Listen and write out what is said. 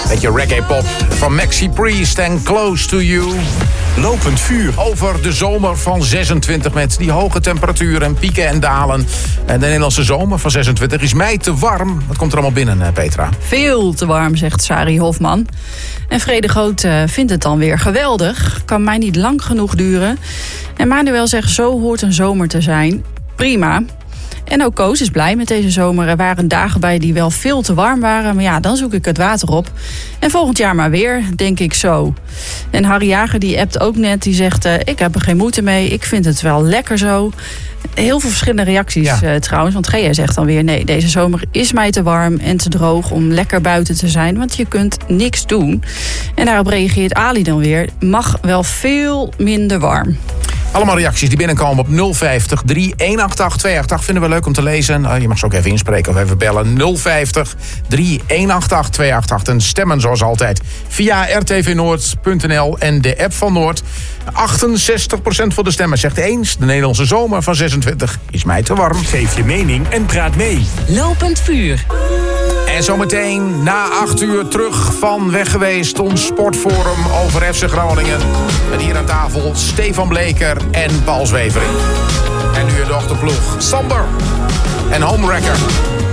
Beetje reggae pop van Maxi Priest en Close to You. Lopend vuur. Over de zomer van 26 met die hoge temperaturen en pieken en dalen. En de Nederlandse zomer van 26 is mij te warm. Wat komt er allemaal binnen, Petra? Veel te warm, zegt Sari Hofman. En Vrede Groot vindt het dan weer geweldig. Kan mij niet lang genoeg duren. En Manuel zegt, zo hoort een zomer te zijn. Prima. En ook Koos is blij met deze zomer. Er waren dagen bij die wel veel te warm waren. Maar ja, dan zoek ik het water op. En volgend jaar maar weer, denk ik zo. En Harry Jager die appt ook net. Die zegt, ik heb er geen moeite mee. Ik vind het wel lekker zo. Heel veel verschillende reacties trouwens. Want Gea zegt dan weer, nee, deze zomer is mij te warm en te droog om lekker buiten te zijn. Want je kunt niks doen. En daarop reageert Ali dan weer, mag wel veel minder warm. Allemaal reacties die binnenkomen op 050 3188 288. Vinden we leuk om te lezen. Je mag ze ook even inspreken of even bellen. 050 3188 288. En stemmen zoals altijd via rtvnoord.nl en de app van Noord. 68% van de stemmen zegt eens. De Nederlandse zomer van 26 is mij te warm. Geef je mening en praat mee. Lopend vuur. En zometeen na 8 uur terug van weg geweest. Ons sportforum over FC Groningen. Met hier aan tafel Stefan Bleker en Paul Zwevering. En nu in de achterploeg Sander en Homewrecker.